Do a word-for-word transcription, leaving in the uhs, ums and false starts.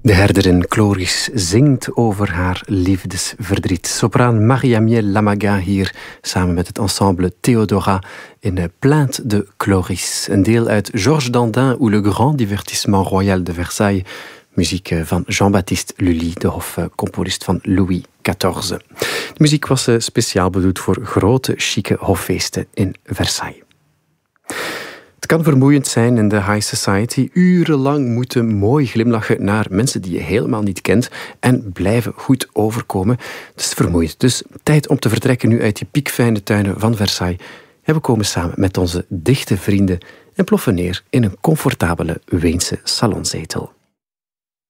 De herderin Chloris zingt over haar liefdesverdriet. Sopraan Marie-Amiel Lamaga hier samen met het ensemble Théodora in Plainte de Chloris. Een deel uit Georges Dandin ou Le Grand Divertissement Royal de Versailles. Muziek van Jean-Baptiste Lully, de hofcomponist van Louis veertien. De muziek was speciaal bedoeld voor grote, chique hoffeesten in Versailles. Het kan vermoeiend zijn in de high society. Urenlang moeten mooi glimlachen naar mensen die je helemaal niet kent en blijven goed overkomen. Het is vermoeiend. Dus tijd om te vertrekken nu uit die piekfijne tuinen van Versailles. En we komen samen met onze dichte vrienden en ploffen neer in een comfortabele Weense salonzetel.